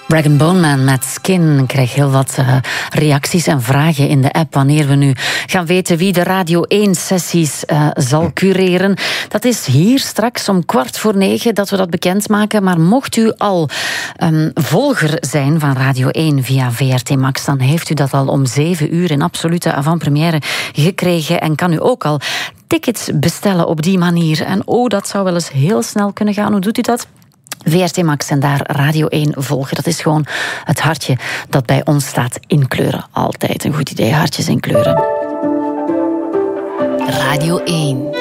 Rag & Bone Man met Skin. Ik krijg heel wat reacties en vragen in de app wanneer we nu gaan weten wie de Radio 1-sessies zal cureren. Dat is hier straks om 8:45 dat we dat bekendmaken. Maar mocht u al volger zijn van Radio 1 via VRT Max, dan heeft u dat al om 7 uur in absolute avant-première gekregen en kan u ook al tickets bestellen op die manier. En dat zou wel eens heel snel kunnen gaan. Hoe doet u dat? VRT Max en daar Radio 1 volgen. Dat is gewoon het hartje dat bij ons staat in kleuren. Altijd een goed idee, hartjes in kleuren. Radio 1.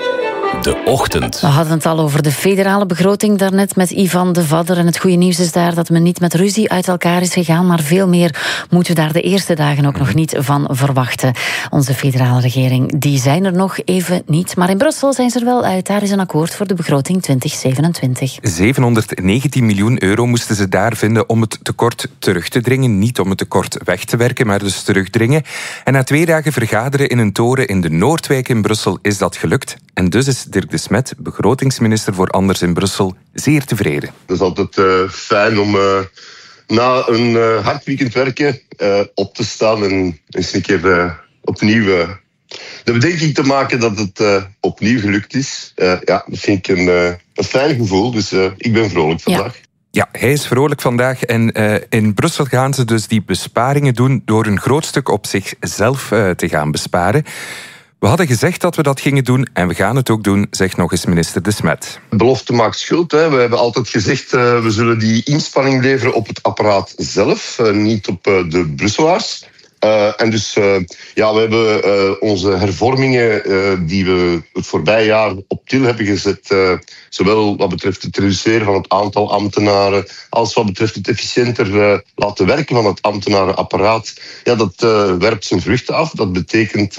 De ochtend. We hadden het al over de federale begroting daarnet met Ivan de Vadder. En het goede nieuws is daar dat men niet met ruzie uit elkaar is gegaan. Maar veel meer moeten we daar de eerste dagen ook nog niet van verwachten. Onze federale regering, die zijn er nog even niet. Maar in Brussel zijn ze er wel uit. Daar is een akkoord voor de begroting 2027. 719 miljoen euro moesten ze daar vinden om het tekort terug te dringen. Niet om het tekort weg te werken, maar dus terugdringen. En na 2 dagen vergaderen in een toren in de Noordwijk in Brussel is dat gelukt. En dus is Dirk de Smet, begrotingsminister voor Anders in Brussel, zeer tevreden. Het is altijd fijn om na een hard weekend werken op te staan en eens een keer opnieuw de bedenking te maken dat het opnieuw gelukt is. Dat vind ik een fijn gevoel, dus ik ben vrolijk vandaag. Ja, hij is vrolijk vandaag en in Brussel gaan ze dus die besparingen doen door een groot stuk op zichzelf te gaan besparen. We hadden gezegd dat we dat gingen doen en we gaan het ook doen, zegt nog eens minister De Smet. Belofte maakt schuld. Hè. We hebben altijd gezegd we zullen die inspanning leveren op het apparaat zelf, niet op de Brusselaars. En dus we hebben onze hervormingen die we het voorbije jaar op til hebben gezet, zowel wat betreft het reduceren van het aantal ambtenaren als wat betreft het efficiënter laten werken van het ambtenarenapparaat. Ja, dat werpt zijn vruchten af. Dat betekent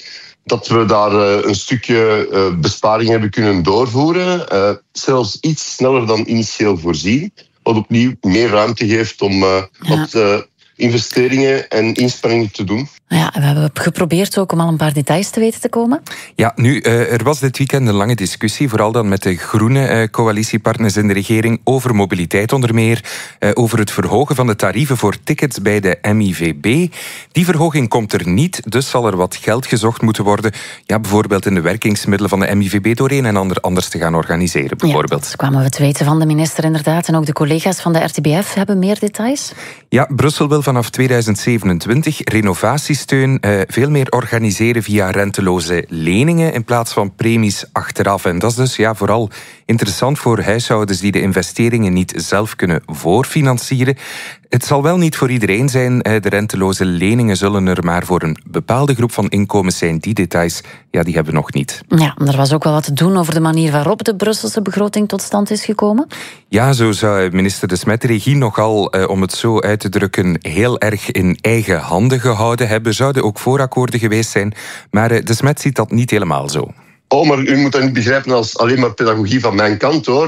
dat we daar een stukje besparing hebben kunnen doorvoeren. Zelfs iets sneller dan initieel voorzien. Wat opnieuw meer ruimte geeft om wat investeringen en inspanningen te doen. Ja, we hebben geprobeerd ook om al een paar details te weten te komen. Ja, nu, er was dit weekend een lange discussie, vooral dan met de groene coalitiepartners in de regering, over mobiliteit onder meer, over het verhogen van de tarieven voor tickets bij de MIVB. Die verhoging komt er niet, dus zal er wat geld gezocht moeten worden, ja, bijvoorbeeld in de werkingsmiddelen van de MIVB door een en ander anders te gaan organiseren, bijvoorbeeld. Ja, dat kwamen we te weten van de minister inderdaad, en ook de collega's van de RTBF hebben meer details. Ja, Brussel wil vanaf 2027 renovatiesteun veel meer organiseren via renteloze leningen in plaats van premies achteraf. En dat is dus vooral interessant voor huishoudens die de investeringen niet zelf kunnen voorfinancieren. Het zal wel niet voor iedereen zijn. De renteloze leningen zullen er maar voor een bepaalde groep van inkomens zijn. Die details, die hebben we nog niet. Ja, er was ook wel wat te doen over de manier waarop de Brusselse begroting tot stand is gekomen. Ja, zo zou minister De Smet de regie nogal, om het zo uit te drukken, heel erg in eigen handen gehouden hebben. Zouden ook voorakkoorden geweest zijn. Maar De Smet ziet dat niet helemaal zo. Maar u moet dat niet begrijpen als alleen maar pedagogie van mijn kant, hoor.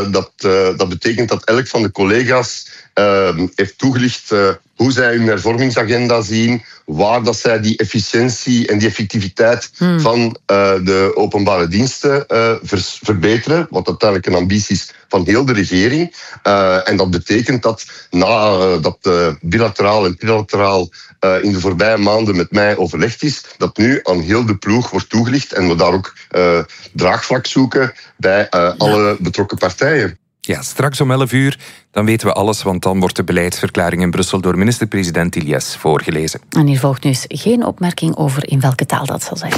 Dat betekent dat elk van de collega's heeft toegelicht hoe zij hun hervormingsagenda zien, waar dat zij die efficiëntie en die effectiviteit van de openbare diensten verbeteren, wat uiteindelijk een ambitie is van heel de regering. En dat betekent dat nadat bilateraal en trilateraal in de voorbije maanden met mij overlegd is, dat nu aan heel de ploeg wordt toegelicht en we daar ook draagvlak zoeken bij alle betrokken partijen. Ja, straks om 11 uur, dan weten we alles, want dan wordt de beleidsverklaring in Brussel door minister-president Iliès voorgelezen. En hier volgt nu eens geen opmerking over in welke taal dat zal zijn.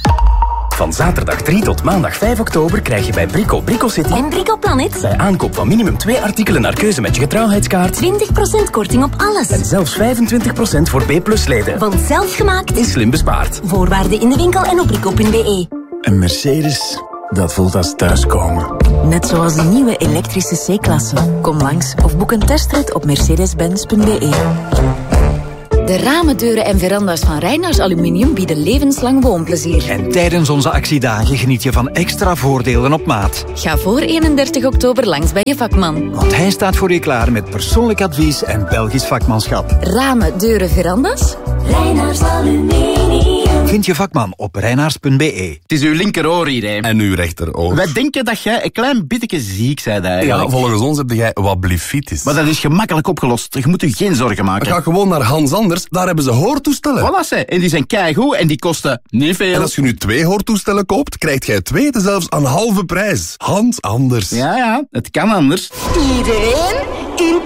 Van zaterdag 3 tot maandag 5 oktober krijg je bij Brico City en Brico Planet bij aankoop van minimum 2 artikelen naar keuze met je getrouwheidskaart 20% korting op alles. En zelfs 25% voor B+-leden. Want zelfgemaakt is slim bespaard. Voorwaarden in de winkel en op brico.be. Een Mercedes, dat voelt als thuiskomen. Net zoals de nieuwe elektrische C-klasse. Kom langs of boek een testrit op mercedes-benz.be. De ramen, deuren en veranda's van Reinaars Aluminium bieden levenslang woonplezier. En tijdens onze actiedagen geniet je van extra voordelen op maat. Ga voor 31 oktober langs bij je vakman. Want hij staat voor je klaar met persoonlijk advies en Belgisch vakmanschap. Ramen, deuren, veranda's? Reinaars Aluminium. Vind je vakman op reinaars.be. Het is uw linkeroor hier, hè. En uw rechteroor. Wij denken dat jij een klein beetje ziek bent eigenlijk. Ja, volgens ons heb jij wat blifitis. Maar dat is gemakkelijk opgelost. Je moet je geen zorgen maken. Ga gewoon naar Hans Anders, daar hebben ze hoortoestellen. Voilà, ze. En die zijn keigoed en die kosten niet veel. En als je nu 2 hoortoestellen koopt, krijgt jij 2 zelfs aan halve prijs. Hans Anders. Ja, het kan anders. Iedereen in